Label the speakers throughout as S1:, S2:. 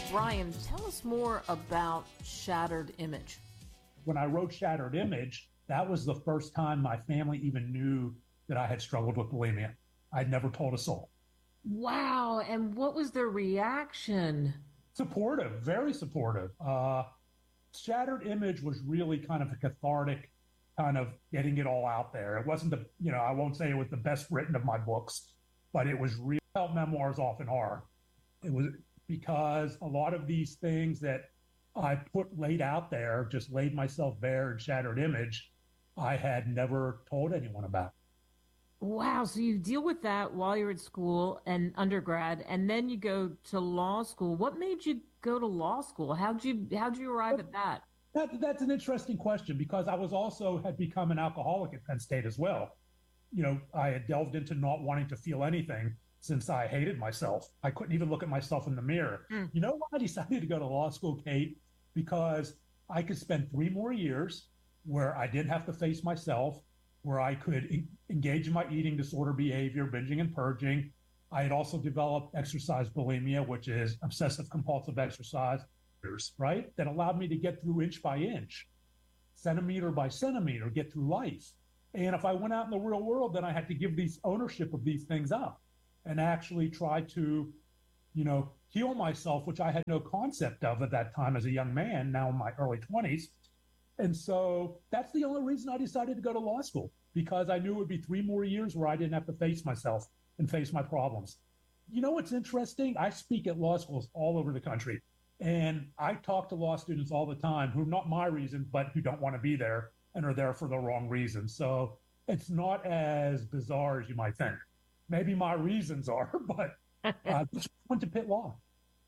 S1: Brian, tell us more about Shattered Image.
S2: When I wrote Shattered Image, that was the first time my family even knew that I had struggled with bulimia. I'd never told a soul.
S1: Wow. And what was their reaction?
S2: Supportive, very supportive. Shattered Image was really kind of a cathartic kind of getting it all out there. It wasn't I won't say it was the best written of my books, but it was real. Memoirs often are. It was because a lot of these things that I laid out there, just laid myself bare in Shattered Image, I had never told anyone about.
S1: Wow. So you deal with that while you're at school and undergrad, and then you go to law school. What made you go to law school? How'd you arrive at that?
S2: That's an interesting question because I had become an alcoholic at Penn State as well. I had delved into not wanting to feel anything since I hated myself. I couldn't even look at myself in the mirror. You know why I decided to go to law school, Kate? Because I could spend 3 more years where I didn't have to face myself, where I could engage in my eating disorder behavior, binging and purging. I had also developed exercise bulimia, which is obsessive compulsive exercise, right? That allowed me to get through inch by inch, centimeter by centimeter, get through life. And if I went out in the real world, then I had to give these ownership of these things up and actually try to, heal myself, which I had no concept of at that time as a young man, now in my early 20s. And so that's the only reason I decided to go to law school, because I knew it would be 3 more years where I didn't have to face myself and face my problems. You know what's interesting? I speak at law schools all over the country, and I talk to law students all the time who, not my reason, but who don't want to be there and are there for the wrong reasons. So it's not as bizarre as you might think. Maybe my reasons are, but just went to Pitt Law.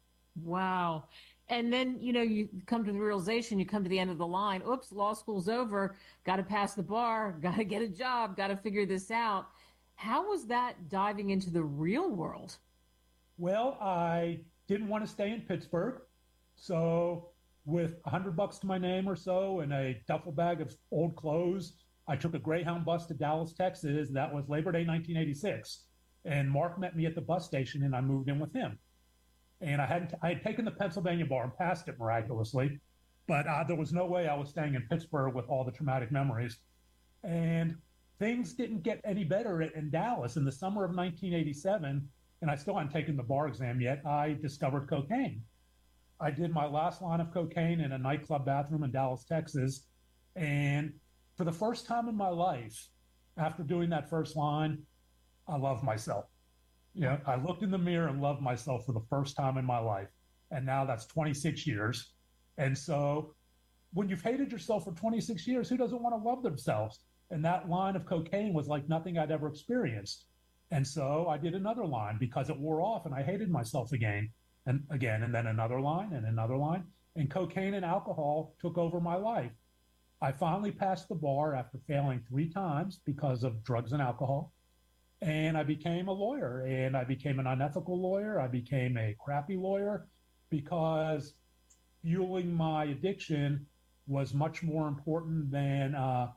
S1: Wow. And then, you come to the realization, you come to the end of the line. Oops, law school's over. Got to pass the bar. Got to get a job. Got to figure this out. How was that diving into the real world?
S2: Well, I didn't want to stay in Pittsburgh. So with $100 to my name or so and a duffel bag of old clothes, I took a Greyhound bus to Dallas, Texas. That was Labor Day 1986. And Mark met me at the bus station, and I moved in with him. And I had taken the Pennsylvania bar and passed it miraculously, but there was no way I was staying in Pittsburgh with all the traumatic memories. And things didn't get any better in Dallas. In the summer of 1987, and I still hadn't taken the bar exam yet, I discovered cocaine. I did my last line of cocaine in a nightclub bathroom in Dallas, Texas. And for the first time in my life, after doing that first line, I loved myself. I looked in the mirror and loved myself for the first time in my life. And now that's 26 years. And so when you've hated yourself for 26 years, who doesn't want to love themselves? And that line of cocaine was like nothing I'd ever experienced. And so I did another line because it wore off and I hated myself again, and then another line and another line. And cocaine and alcohol took over my life. I finally passed the bar after failing 3 times because of drugs and alcohol. And I became a lawyer, and I became an unethical lawyer. I became a crappy lawyer because fueling my addiction was much more important than,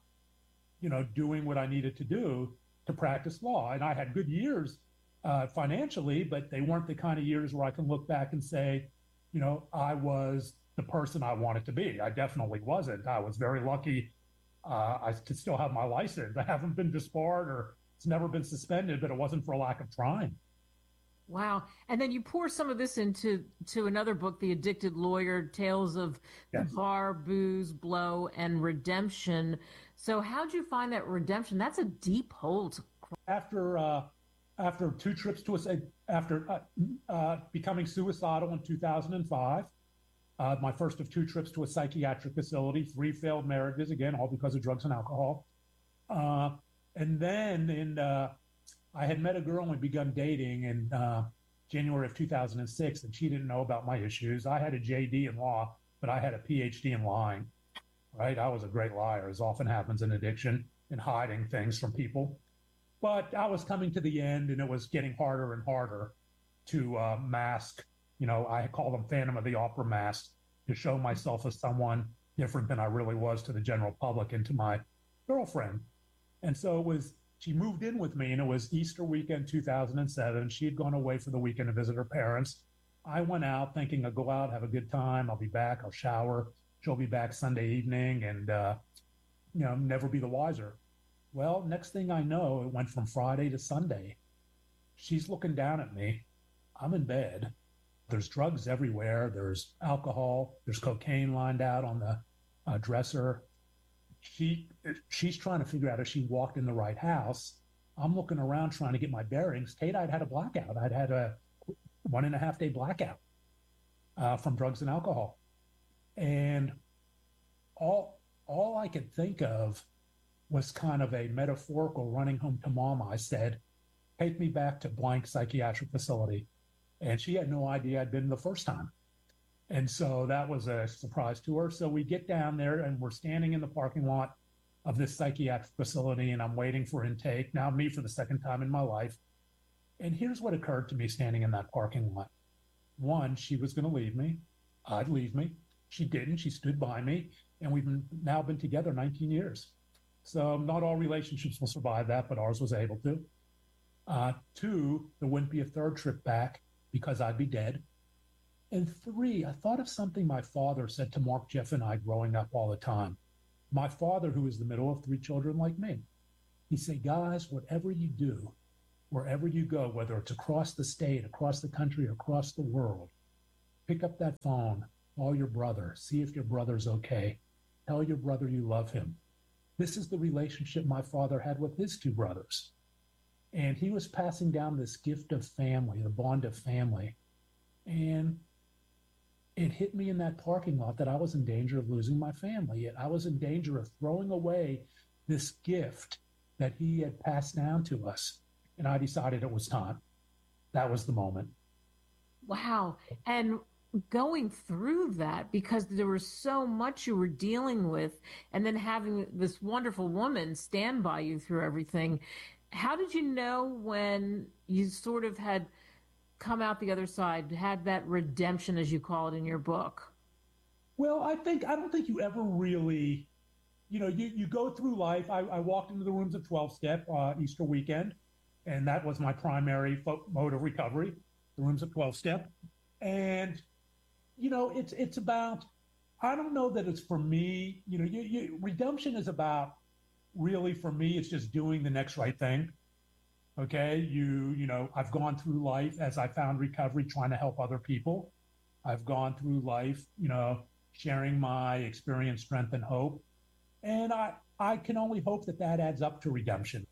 S2: doing what I needed to do to practice law. And I had good years financially, but they weren't the kind of years where I can look back and say, I was the person I wanted to be. I definitely wasn't. I was very lucky. I could still have my license. I haven't been disbarred or it's never been suspended, but it wasn't for a lack of trying.
S1: Wow. And then you pour some of this into another book, The Addicted Lawyer, Tales of the Bar, Booze, Blow, and Redemption. So how'd you find that redemption? That's a deep hole.
S2: After 2 trips after becoming suicidal in 2005, my first of 2 trips to a psychiatric facility, 3 failed marriages, again, all because of drugs and alcohol. And then I had met a girl and we begun dating in January of 2006, and she didn't know about my issues. I had a JD in law, but I had a PhD in lying, right? I was a great liar, as often happens in addiction, and hiding things from people. But I was coming to the end, and it was getting harder and harder to mask. I call them Phantom of the Opera masks, to show myself as someone different than I really was to the general public and to my girlfriend. And so she moved in with me, and it was Easter weekend 2007. She had gone away for the weekend to visit her parents. I went out thinking I'll go out, have a good time. I'll be back. I'll shower. She'll be back Sunday evening and, never be the wiser. Well, next thing I know, it went from Friday to Sunday. She's looking down at me. I'm in bed. There's drugs everywhere. There's alcohol. There's cocaine lined out on the dresser. She's trying to figure out if she walked in the right house. I'm looking around trying to get my bearings. Kate, I'd had a blackout. I'd had a 1.5 day blackout from drugs and alcohol. And all I could think of was kind of a metaphorical running home to mom. I said, take me back to blank psychiatric facility. And she had no idea I'd been the first time. And so that was a surprise to her. So we get down there and we're standing in the parking lot of this psychiatric facility and I'm waiting for intake. Now me for the second time in my life. And here's what occurred to me standing in that parking lot. One, she was going to leave me. I'd leave me. She didn't. She stood by me. And we've now been together 19 years. So not all relationships will survive that, but ours was able to. Two, there wouldn't be a third trip back because I'd be dead. And three, I thought of something my father said to Mark, Jeff, and I growing up all the time. My father, who is the middle of three children like me, he said, guys, whatever you do, wherever you go, whether it's across the state, across the country, across the world, pick up that phone, call your brother, see if your brother's okay. Tell your brother you love him. This is the relationship my father had with his two brothers. And he was passing down this gift of family, the bond of family. And it hit me in that parking lot that I was in danger of losing my family. I was in danger of throwing away this gift that he had passed down to us. And I decided it was time. That was the moment.
S1: Wow. And going through that, because there was so much you were dealing with, and then having this wonderful woman stand by you through everything, how did you know when you sort of had come out the other side, had that redemption, as you call it in your book?
S2: Well, I don't think you ever really, you go through life. I walked into the rooms of 12-step Easter weekend, and that was my primary mode of recovery, the rooms of 12-step. And, it's about, I don't know that it's for me, redemption is about, really for me, it's just doing the next right thing. Okay. I've gone through life as I found recovery, trying to help other people. I've gone through life, sharing my experience, strength, and hope. And I can only hope that adds up to redemption.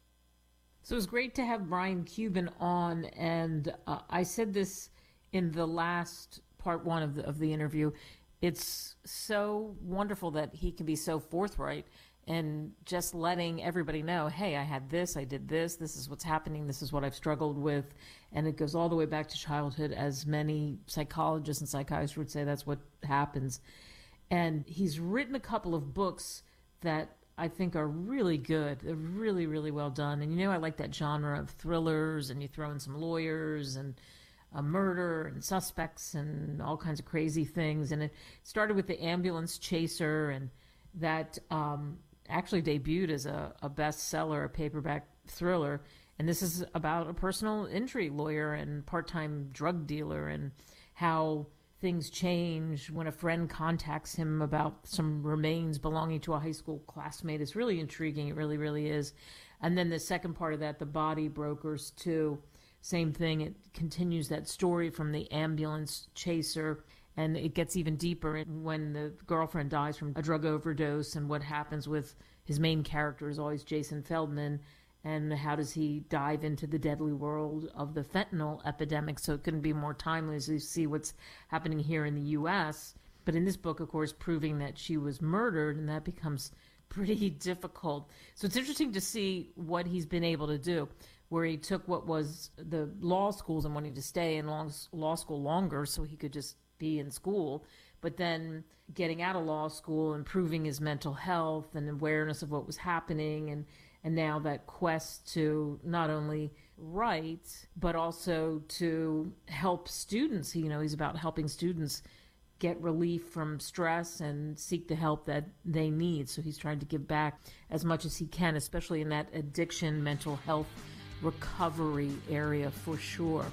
S1: So it's great to have Brian Cuban on. And I said this in the last part one of the interview. It's so wonderful that he can be so forthright and just letting everybody know, hey, I had this, I did this is what's happening, this is what I've struggled with. And it goes all the way back to childhood, as many psychologists and psychiatrists would say that's what happens. And he's written a couple of books that I think are really good. They're really, really well done. And I like that genre of thrillers, and you throw in some lawyers and a murder and suspects and all kinds of crazy things. And it started with The Ambulance Chaser, and that actually debuted as a bestseller, a paperback thriller. And this is about a personal injury lawyer and part-time drug dealer, and how things change when a friend contacts him about some remains belonging to a high school classmate. It's really intriguing. It really, really is. And then the second part of that, The Body Brokers, too. Same thing. It continues that story from The Ambulance Chaser. And it gets even deeper when the girlfriend dies from a drug overdose, and what happens with his main character is always Jason Feldman, and how does he dive into the deadly world of the fentanyl epidemic. So it couldn't be more timely as you see what's happening here in the U.S. But in this book, of course, proving that she was murdered, and that becomes pretty difficult. So it's interesting to see what he's been able to do, where he took what was the law schools and wanted to stay in law school longer so he could just be in school, but then getting out of law school, improving his mental health and awareness of what was happening, and now that quest to not only write but also to help students. He's about helping students get relief from stress and seek the help that they need. So he's trying to give back as much as he can, especially in that addiction, mental health recovery area, for sure.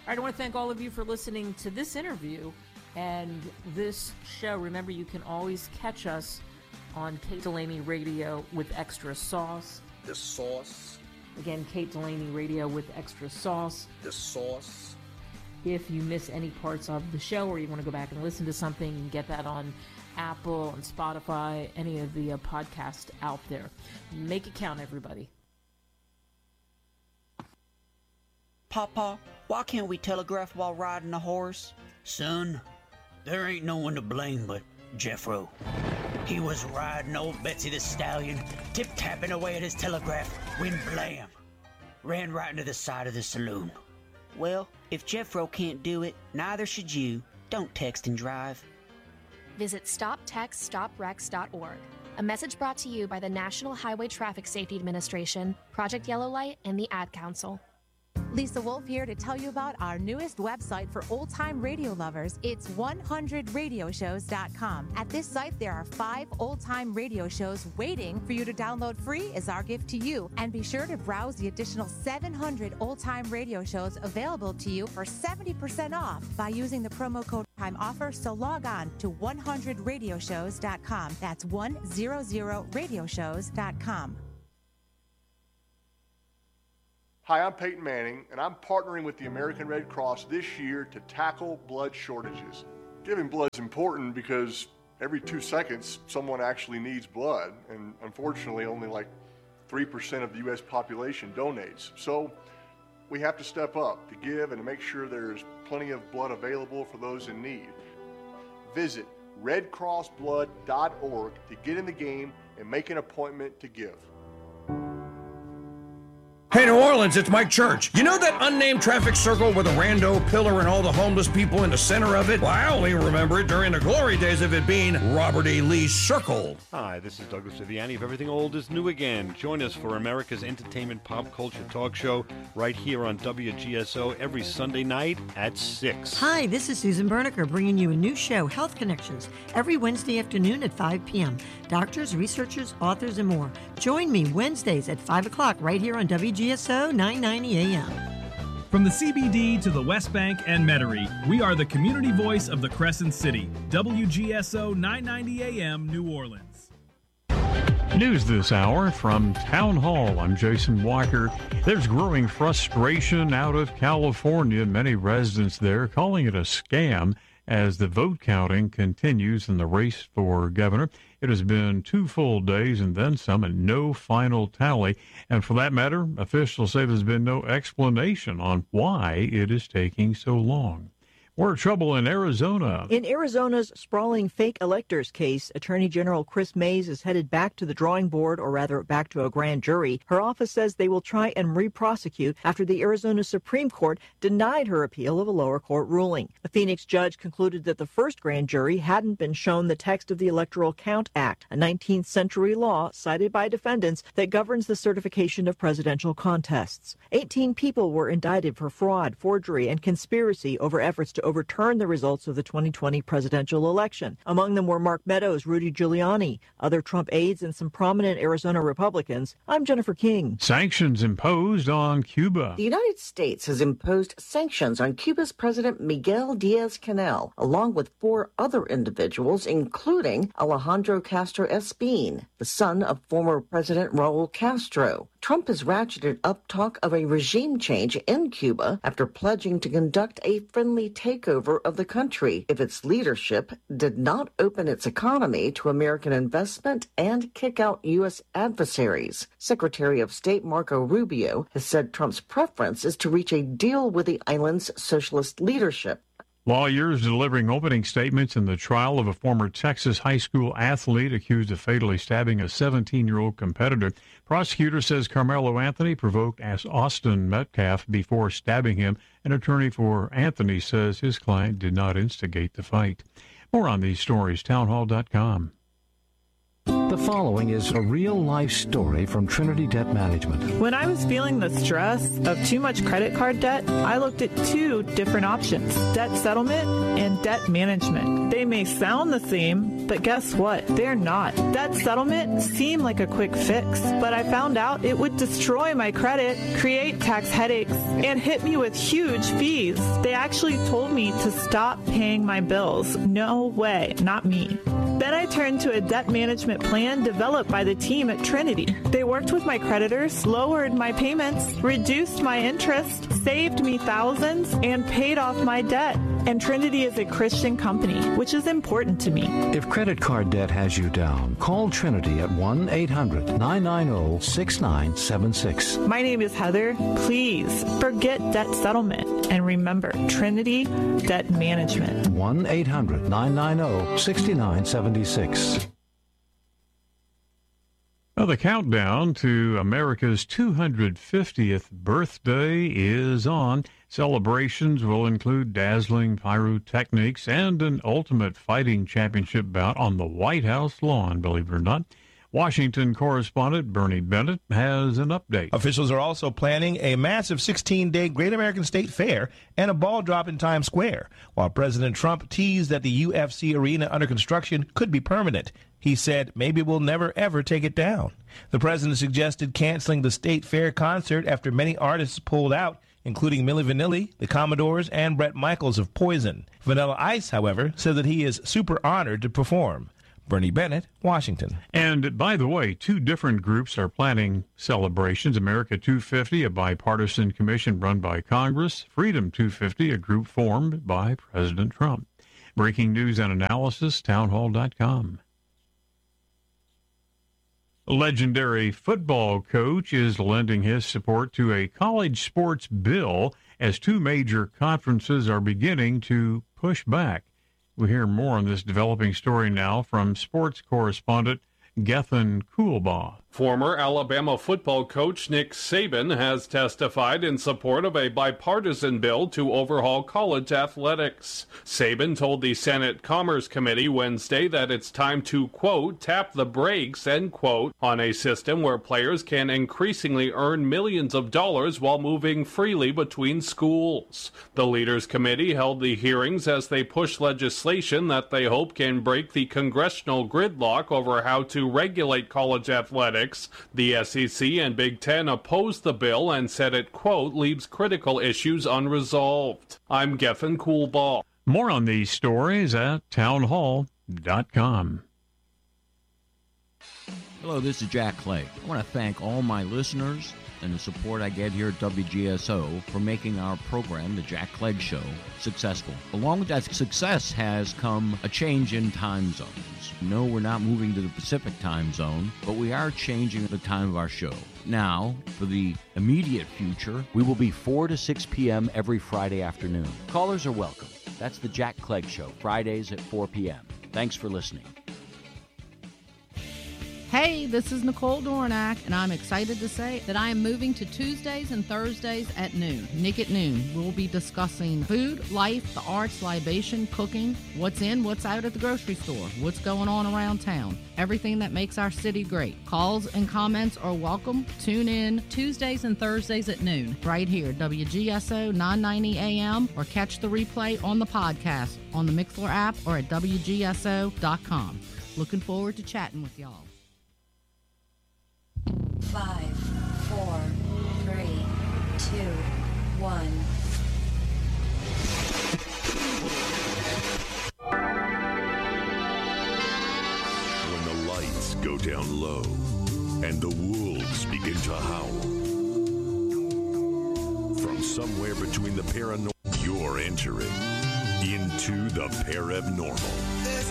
S1: All right, I want to thank all of you for listening to this interview and this show. Remember, you can always catch us on Kate Delaney Radio with Extra Sauce.
S3: The sauce.
S1: Again, Kate Delaney Radio with Extra Sauce.
S3: The sauce.
S1: If you miss any parts of the show or you want to go back and listen to something, you can get that on Apple and Spotify, any of the podcasts out there. Make it count, everybody.
S4: Papa, why can't we telegraph while riding a horse?
S5: Son, there ain't no one to blame but Jeffro. He was riding old Betsy the Stallion, tip-tapping away at his telegraph, when blam! Ran right into the side of the saloon.
S4: Well, if Jeffro can't do it, neither should you. Don't text and drive.
S6: Visit StopTextStopWrecks.org. A message brought to you by the National Highway Traffic Safety Administration, Project Yellow Light, and the Ad Council.
S7: Lisa Wolf here to tell you about our newest website for old-time radio lovers. It's 100radioshows.com. At this site, there are 5 old-time radio shows waiting for you to download free as our gift to you. And be sure to browse the additional 700 old-time radio shows available to you for 70% off by using the promo code Time Offer. So log on to 100radioshows.com. That's 100radioshows.com.
S8: Hi, I'm Peyton Manning, and I'm partnering with the American Red Cross this year to tackle blood shortages. Giving blood is important because every 2 seconds, someone actually needs blood, and unfortunately, only like 3% of the U.S. population donates. So we have to step up to give and to make sure there's plenty of blood available for those in need. Visit redcrossblood.org to get in the game and make an appointment to give.
S9: Hey, New Orleans, it's Mike Church. You know that unnamed traffic circle with a rando pillar and all the homeless people in the center of it? Well, I only remember it during the glory days of it being Robert E. Lee's Circle.
S10: Hi, this is Douglas Viviani of Everything Old is New Again. Join us for America's entertainment pop culture talk show right here on WGSO every Sunday night at 6.
S11: Hi, this is Susan Berniker bringing you a new show, Health Connections, every Wednesday afternoon at 5 p.m. Doctors, researchers, authors, and more. Join me Wednesdays at 5 o'clock right here on WGSO 990 AM.
S12: From the CBD to the West Bank and Metairie, we are the community voice of the Crescent City. WGSO 990 AM, New Orleans.
S13: News this hour from Town Hall. I'm Jason Walker. There's growing frustration out of California. Many residents there calling it a scam as the vote counting continues in the race for governor. It has been 2 full days and then some, and no final tally. And for that matter, officials say there's been no explanation on why it is taking so long. More trouble in Arizona.
S14: In Arizona's sprawling fake electors case, Attorney General Chris Mays is headed back to the drawing board, or rather back to a grand jury. Her office says they will try and re-prosecute after the Arizona Supreme Court denied her appeal of a lower court ruling. A Phoenix judge concluded that the first grand jury hadn't been shown the text of the Electoral Count Act, a 19th century law cited by defendants that governs the certification of presidential contests. 18 people were indicted for fraud, forgery, and conspiracy over efforts to overturn the results of the 2020 presidential election. Among them were Mark Meadows, Rudy Giuliani, other Trump aides, and some prominent Arizona Republicans. I'm Jennifer King.
S13: Sanctions imposed on Cuba.
S15: The United States has imposed sanctions on Cuba's President Miguel Diaz-Canel, along with 4 other individuals, including Alejandro Castro Espín, the son of former President Raul Castro. Trump has ratcheted up talk of a regime change in Cuba after pledging to conduct a friendly takeover of the country if its leadership did not open its economy to American investment and kick out U.S. adversaries. Secretary of State Marco Rubio has said Trump's preference is to reach a deal with the island's socialist leadership.
S13: Lawyers delivering opening statements in the trial of a former Texas high school athlete accused of fatally stabbing a 17-year-old competitor. Prosecutor says Carmelo Anthony provoked Austin Metcalf before stabbing him. An attorney for Anthony says his client did not instigate the fight. More on these stories, townhall.com.
S16: The following is a real-life story from Trinity Debt Management.
S17: When I was feeling the stress of too much credit card debt, I looked at 2 different options, debt settlement and debt management. They may sound the same, But guess what? They're not. Debt settlement seemed like a quick fix, but I found out it would destroy my credit, create tax headaches, and hit me with huge fees. They actually told me to stop paying my bills. No way, not me. Then I turned to a debt management plan developed by the team at Trinity. They worked with my creditors, lowered my payments, reduced my interest, saved me thousands, and paid off my debt. And Trinity is a Christian company, which is important to me.
S16: If credit card debt has you down, call Trinity at 1-800-990-6976.
S17: My name is Heather. Please forget debt settlement and remember Trinity Debt Management.
S16: 1-800-990-6976.
S13: Well, the countdown to America's 250th birthday is on. Celebrations will include dazzling pyrotechnics and an ultimate fighting championship bout on the White House lawn, believe it or not. Washington correspondent Bernie Bennett has an update.
S18: Officials are also planning a massive 16-day Great American State Fair and a ball drop in Times Square, while President Trump teased that the UFC arena under construction could be permanent. He said maybe we'll never, ever take it down. The president suggested canceling the State Fair concert after many artists pulled out, including Milli Vanilli, the Commodores, and Bret Michaels of Poison. Vanilla Ice, however, said that he is super honored to perform. Bernie Bennett, Washington.
S13: And by the way, two different groups are planning celebrations. America 250, a bipartisan commission run by Congress. Freedom 250, a group formed by President Trump. Breaking news and analysis, townhall.com. A legendary football coach is lending his support to a college sports bill as two major conferences are beginning to push back. We hear more on this developing story now from sports correspondent Gethin Coolbaugh.
S19: Former Alabama football coach Nick Saban has testified in support of a bipartisan bill to overhaul college athletics. Saban told the Senate Commerce Committee Wednesday that it's time to, quote, tap the brakes, end quote, on a system where players can increasingly earn millions of dollars while moving freely between schools. The Leaders Committee held the hearings as they push legislation that they hope can break the congressional gridlock over how to regulate college athletics. The SEC and Big Ten opposed the bill and said it, quote, leaves critical issues unresolved. I'm Gethin Coolbaugh.
S13: More on these stories at townhall.com.
S20: Hello, this is Jack Clegg. I want to thank all my listeners and the support I get here at WGSO for making our program, The Jack Clegg Show, successful. Along with that success has come a change in time zones. No, we're not moving to the Pacific time zone, but we are changing the time of our show. Now, for the immediate future, we will be 4 to 6 p.m. every Friday afternoon. Callers are welcome. That's The Jack Clegg Show, Fridays at 4 p.m. Thanks for listening.
S21: Hey, this is Nicole Dornack, and I'm excited to say that I am moving to Tuesdays and Thursdays at noon. Nick at Noon. We'll be discussing food, life, the arts, libation, cooking, what's in, what's out at the grocery store, what's going on around town, everything that makes our city great. Calls and comments are welcome. Tune in Tuesdays and Thursdays at noon, right here, WGSO 990 AM, or catch the replay on the podcast on the Mixlr app or at WGSO.com. Looking forward to chatting with y'all.
S22: 5, 4, 3, 2, 1.
S23: When the lights go down low and the wolves begin to howl, from somewhere between the paranormal, you're entering into the paranormal.